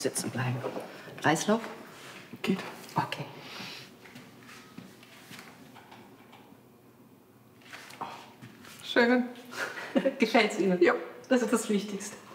Sitzen bleiben. Kreislauf? Geht. Okay. Schön. Gefällt's Ihnen? Ja. Das ist das Wichtigste.